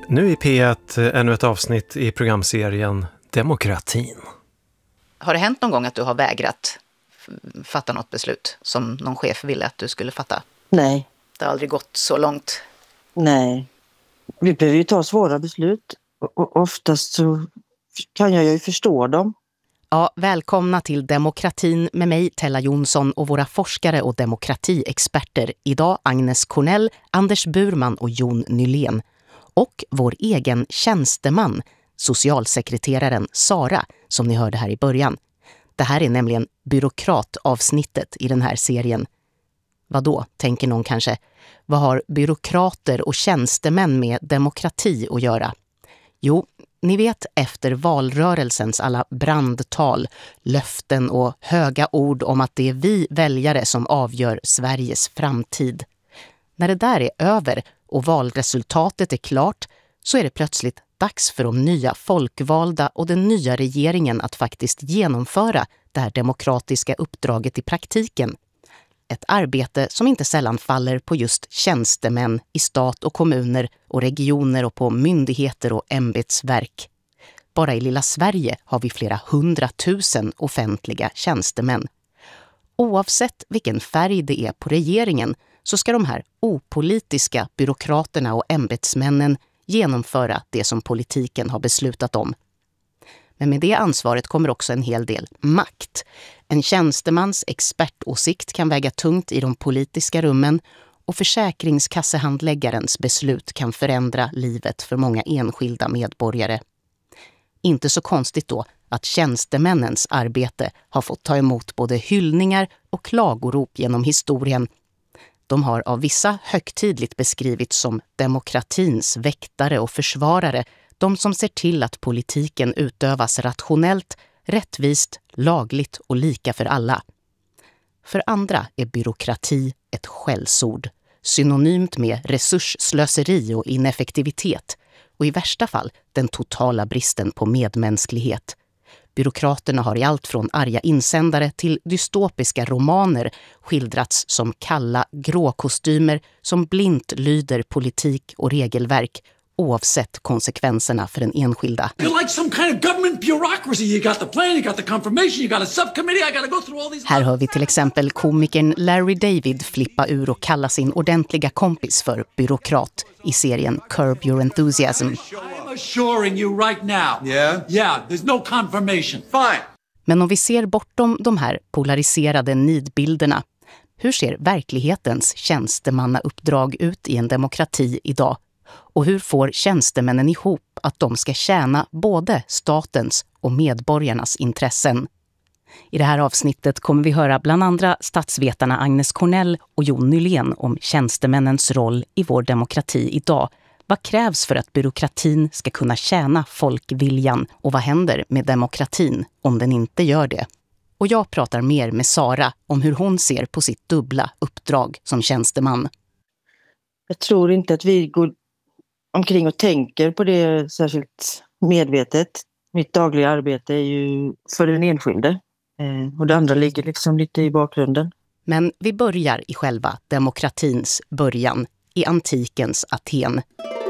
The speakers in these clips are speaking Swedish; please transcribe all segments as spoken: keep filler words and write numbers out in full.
Nu i P ett ännu ett avsnitt i programserien Demokratin. Har det hänt någon gång att du har vägrat fatta något beslut som någon chef ville att du skulle fatta? Nej. Det har aldrig gått så långt? Nej. Vi behöver ju ta svåra beslut. Och oftast så kan jag ju förstå dem. Ja, välkomna till Demokratin med mig, Tella Jonsson, och våra forskare och demokratiexperter. Idag Agnes Cornell, Anders Burman och Jon Nylén. Och vår egen tjänsteman, socialsekreteraren Sara, som ni hörde här i början. Det här är nämligen byråkratavsnittet i den här serien. Vad då, tänker någon kanske? Vad har byråkrater och tjänstemän med demokrati att göra? Jo, ni vet efter valrörelsens alla brandtal, löften och höga ord om att det är vi väljare som avgör Sveriges framtid. När det där är över och valresultatet är klart så är det plötsligt dags för de nya folkvalda och den nya regeringen att faktiskt genomföra det här demokratiska uppdraget i praktiken. Ett arbete som inte sällan faller på just tjänstemän i stat och kommuner och regioner och på myndigheter och ämbetsverk. Bara i lilla Sverige har vi flera hundratusen offentliga tjänstemän. Oavsett vilken färg det är på regeringen så ska de här opolitiska byråkraterna och ämbetsmännen genomföra det som politiken har beslutat om. Men med det ansvaret kommer också en hel del makt. En tjänstemans expertåsikt kan väga tungt i de politiska rummen och försäkringskassehandläggarens beslut kan förändra livet för många enskilda medborgare. Inte så konstigt då att tjänstemännens arbete har fått ta emot både hyllningar och klagorop genom historien. De har av vissa högtidligt beskrivits som demokratins väktare och försvarare, de som ser till att politiken utövas rationellt, rättvist, lagligt och lika för alla. För andra är byråkrati ett skällsord, synonymt med resursslöseri och ineffektivitet och i värsta fall den totala bristen på medmänsklighet. Byråkraterna har i allt från arga insändare till dystopiska romaner skildrats som kalla gråkostymer som blint lyder politik och regelverk oavsett konsekvenserna för den enskilda. Här hör vi till exempel komikern Larry David flippa ur och kalla sin ordentliga kompis för byråkrat i serien Curb Your Enthusiasm. I'm assuring you right now. Yeah? Yeah, there's no confirmation. Fine. Men om vi ser bortom de här polariserade nidbilderna, hur ser verklighetens tjänstemannauppdrag ut i en demokrati idag? Och hur får tjänstemännen ihop att de ska tjäna både statens och medborgarnas intressen? I det här avsnittet kommer vi höra bland andra statsvetarna Agnes Cornell och Jon Nylén om tjänstemännens roll i vår demokrati idag. Vad krävs för att byråkratin ska kunna tjäna folkviljan och vad händer med demokratin om den inte gör det? Och jag pratar mer med Sara om hur hon ser på sitt dubbla uppdrag som tjänsteman. Jag tror inte att vi går omkring och tänker på det särskilt medvetet. Mitt dagliga arbete är ju för den enskilde och det andra ligger liksom lite i bakgrunden. Men vi börjar i själva demokratins början, i antikens Aten.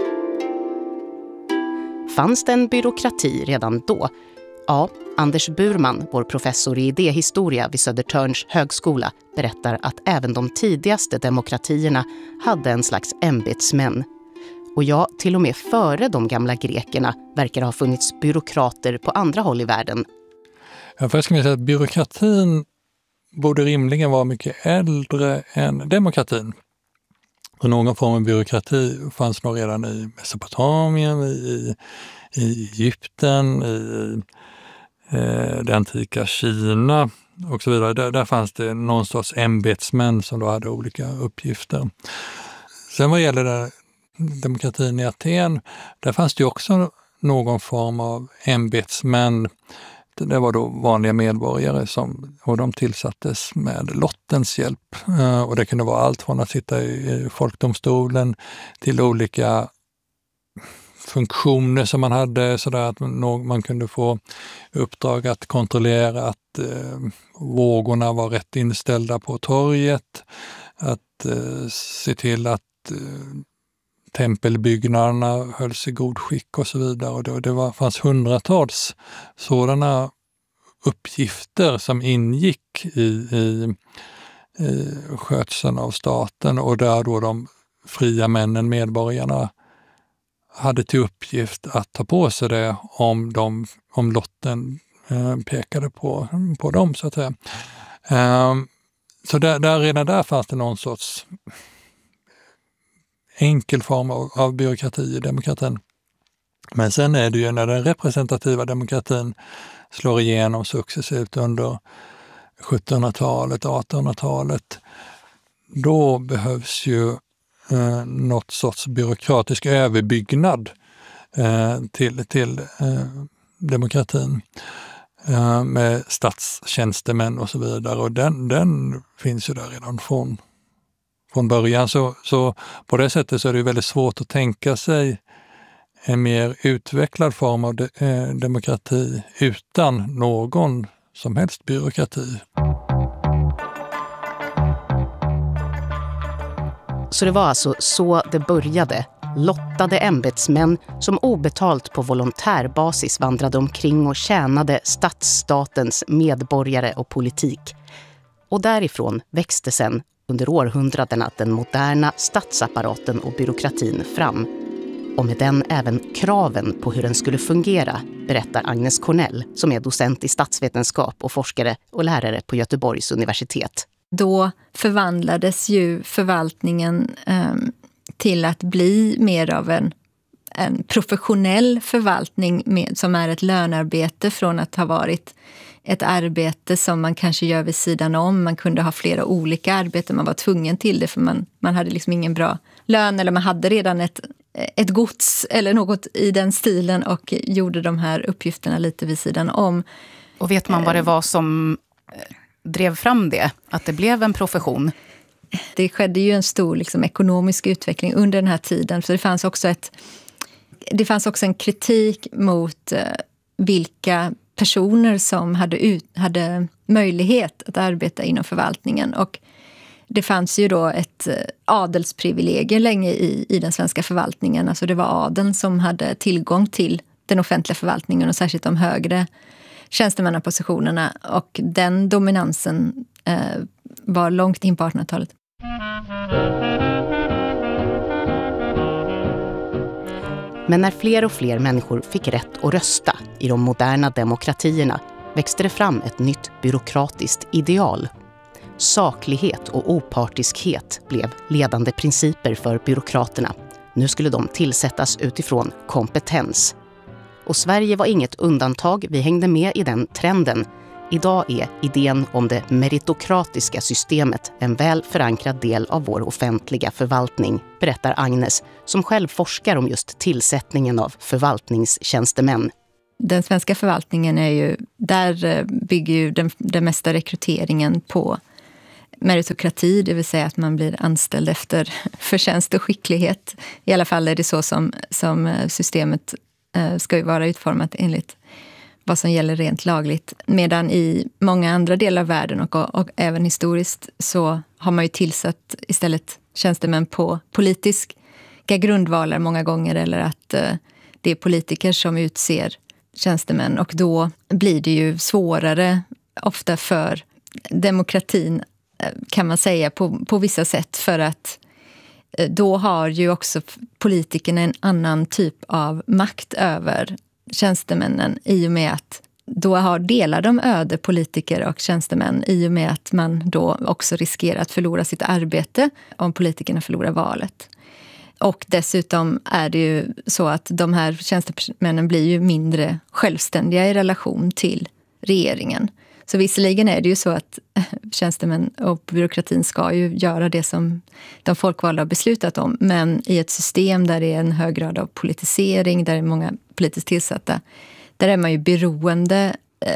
Fanns det en byråkrati redan då? Ja, Anders Burman, vår professor i idéhistoria vid Södertörns högskola, berättar att även de tidigaste demokratierna hade en slags ämbetsmän. Och ja, till och med före de gamla grekerna verkar det ha funnits byråkrater på andra håll i världen. Ja, för jag skulle säga att byråkratin borde rimligen vara mycket äldre än demokratin. Och någon form av byråkrati fanns nog redan i Mesopotamien, i, i Egypten, i eh, det antika Kina och så vidare. Där, där fanns det någon sorts ämbetsmän som då hade olika uppgifter. Sen vad gäller det, demokratin i Aten, där fanns det också någon form av ämbetsmän. Det var då vanliga medborgare som, och de tillsattes med lottens hjälp. Och det kunde vara allt från att sitta i folkdomstolen till olika funktioner som man hade, sådär att man kunde få uppdrag att kontrollera att eh, vågorna var rätt inställda på torget, att eh, se till att eh, tempelbyggnaderna hölls i god skick och så vidare. Och det, det var, fanns hundratals sådana uppgifter som ingick i, i, i skötseln av staten, och där då de fria männen, medborgarna, hade till uppgift att ta på sig det om, de, om lotten eh, pekade på, på dem, så att säga. Eh, så där, där, redan där fanns det någon sorts enkel form av, av byråkrati i demokratin. Men sen är det ju när den representativa demokratin slår igenom successivt under sjuttonhundratalet, artonhundratalet, då behövs ju eh, något sorts byråkratisk överbyggnad eh, till, till eh, demokratin eh, med statstjänstemän och så vidare. Och den, den finns ju där redan från, från början. Så, så på det sättet så är det väldigt svårt att tänka sig en mer utvecklad form av de, eh, demokrati utan någon som helst byråkrati. Så det var alltså så det började. Lottade ämbetsmän som obetalt på volontärbasis vandrade omkring och tjänade stadsstatens medborgare och politik. Och därifrån växte sen under århundradena den moderna statsapparaten och byråkratin fram. Och med den även kraven på hur den skulle fungera, berättar Agnes Cornell, som är docent i statsvetenskap och forskare och lärare på Göteborgs universitet. Då förvandlades ju förvaltningen eh, till att bli mer av en, en professionell förvaltning med, som är ett lönarbete, från att ha varit ett arbete som man kanske gör vid sidan om. Man kunde ha flera olika arbeten, man var tvungen till det för man, man hade liksom ingen bra lön, eller man hade redan ett, ett gods eller något i den stilen och gjorde de här uppgifterna lite vid sidan om. Och vet man vad det var som drev fram det? Att det blev en profession? Det skedde ju en stor liksom, ekonomisk utveckling under den här tiden. Så det fanns också, ett, det fanns också en kritik mot eh, vilka personer som hade, ut, hade möjlighet att arbeta inom förvaltningen. Och det fanns ju då ett adelsprivilegium länge i, i den svenska förvaltningen. Alltså det var adeln som hade tillgång till den offentliga förvaltningen och särskilt de högre tjänstemannapositionerna. Och den dominansen eh, var långt in på artonhundratalet. Men när fler och fler människor fick rätt att rösta i de moderna demokratierna växte det fram ett nytt byråkratiskt ideal. Saklighet och opartiskhet blev ledande principer för byråkraterna. Nu skulle de tillsättas utifrån kompetens. Och Sverige var inget undantag, vi hängde med i den trenden. Idag är idén om det meritokratiska systemet en väl förankrad del av vår offentliga förvaltning, berättar Agnes, som själv forskar om just tillsättningen av förvaltningstjänstemän. Den svenska förvaltningen är ju, där bygger ju den, den mesta rekryteringen på meritokrati, det vill säga att man blir anställd efter förtjänst och skicklighet. I alla fall är det så som, som systemet eh, ska ju vara utformat enligt vad som gäller rent lagligt. Medan i många andra delar av världen och, och, och även historiskt så har man ju tillsatt istället tjänstemän på politiska grundvalar många gånger, eller att eh, det är politiker som utser tjänstemän, och då blir det ju svårare ofta för demokratin, kan man säga, på, på vissa sätt, för att då har ju också politikerna en annan typ av makt över tjänstemännen, i och med att då har delar de öde politiker och tjänstemän, i och med att man då också riskerar att förlora sitt arbete om politikerna förlorar valet. Och dessutom är det ju så att de här tjänstemännen blir ju mindre självständiga i relation till regeringen. Så visserligen är det ju så att tjänstemän och byråkratin ska ju göra det som de folkvalda har beslutat om. Men i ett system där det är en hög grad av politisering, där det är många politiskt tillsatta, där är man ju beroende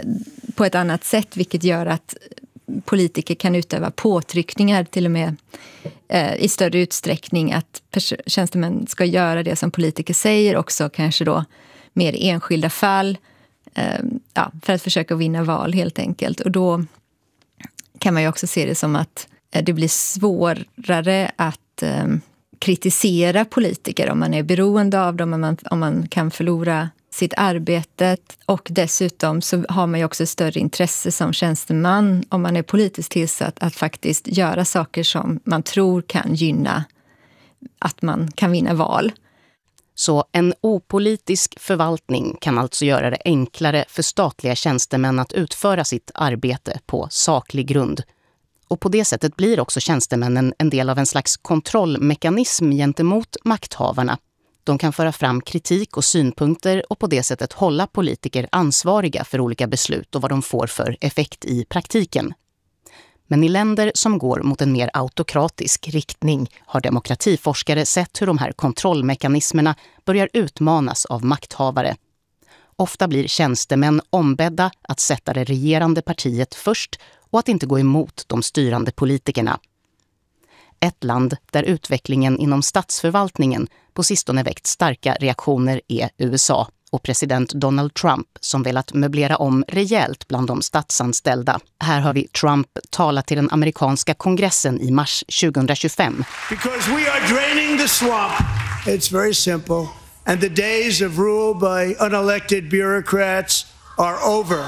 på ett annat sätt, vilket gör att politiker kan utöva påtryckningar till och med eh, i större utsträckning, att pers- tjänstemän ska göra det som politiker säger, också kanske då mer enskilda fall, eh, ja, för att försöka vinna val helt enkelt. Och då kan man ju också se det som att eh, det blir svårare att eh, kritisera politiker om man är beroende av dem, om man, om man kan förlora sitt arbete. Och dessutom så har man ju också större intresse som tjänsteman, om man är politiskt tillsatt, att faktiskt göra saker som man tror kan gynna att man kan vinna val. Så en opolitisk förvaltning kan alltså göra det enklare för statliga tjänstemän att utföra sitt arbete på saklig grund. Och på det sättet blir också tjänstemännen en del av en slags kontrollmekanism gentemot makthavarna. De kan föra fram kritik och synpunkter och på det sättet hålla politiker ansvariga för olika beslut och vad de får för effekt i praktiken. Men i länder som går mot en mer autokratisk riktning har demokratiforskare sett hur de här kontrollmekanismerna börjar utmanas av makthavare. Ofta blir tjänstemän ombedda att sätta det regerande partiet först och att inte gå emot de styrande politikerna. Ett land där utvecklingen inom statsförvaltningen på sistone väckt starka reaktioner är U S A och president Donald Trump som velat möblera om rejält bland de statsanställda. Här har vi Trump tala till den amerikanska kongressen i mars tjugohundratjugofem. Because we are draining the swamp. It's very simple. And the days of rule by unelected bureaucrats are over.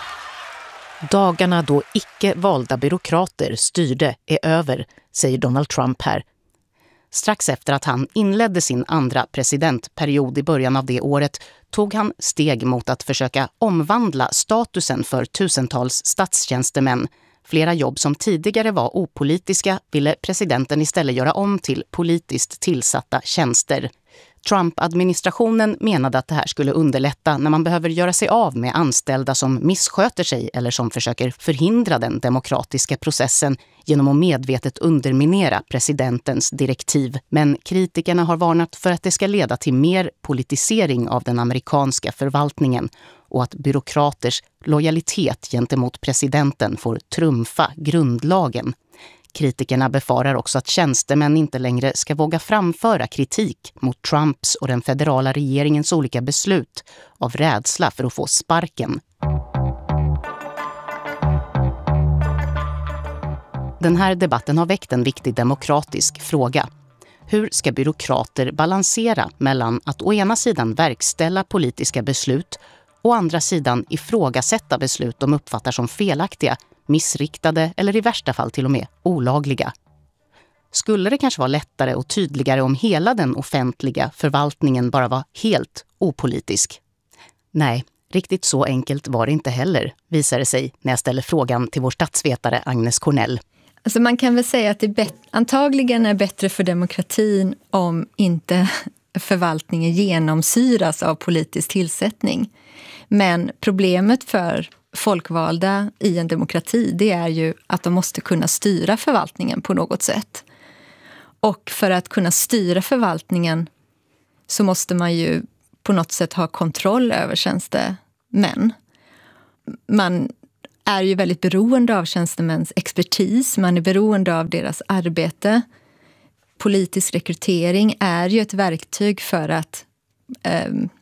Dagarna då icke valda byråkrater styrde är över, säger Donald Trump här. Strax efter att han inledde sin andra presidentperiod i början av det året tog han steg mot att försöka omvandla statusen för tusentals statstjänstemän. Flera jobb som tidigare var opolitiska ville presidenten istället göra om till politiskt tillsatta tjänster. Trump-administrationen menade att det här skulle underlätta när man behöver göra sig av med anställda som missköter sig eller som försöker förhindra den demokratiska processen genom att medvetet underminera presidentens direktiv. Men kritikerna har varnat för att det ska leda till mer politisering av den amerikanska förvaltningen och att byråkraters lojalitet gentemot presidenten får trumfa grundlagen. Kritikerna befarar också att tjänstemän inte längre ska våga framföra kritik mot Trumps och den federala regeringens olika beslut av rädsla för att få sparken. Den här debatten har väckt en viktig demokratisk fråga. Hur ska byråkrater balansera mellan att å ena sidan verkställa politiska beslut och å andra sidan ifrågasätta beslut de uppfattar som felaktiga, missriktade eller i värsta fall till och med olagliga? Skulle det kanske vara lättare och tydligare om hela den offentliga förvaltningen bara var helt opolitisk? Nej, riktigt så enkelt var det inte heller, visar det sig när jag ställer frågan till vår statsvetare Agnes Cornell. Alltså man kan väl säga att det bet- antagligen är bättre för demokratin om inte förvaltningen genomsyras av politisk tillsättning. Men problemet för folkvalda i en demokrati, det är ju att de måste kunna styra förvaltningen på något sätt. Och för att kunna styra förvaltningen så måste man ju på något sätt ha kontroll över tjänstemän. Man är ju väldigt beroende av tjänstemäns expertis, man är beroende av deras arbete. Politisk rekrytering är ju ett verktyg för att eh,